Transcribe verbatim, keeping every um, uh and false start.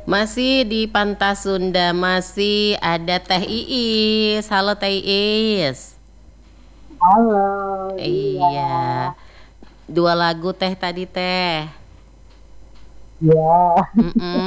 Masih di Pantas Sunda, masih ada Teh Iis. Halo Teh Iis. Halo, iya, Iya, dua lagu teh tadi teh. iya. Mm-mm.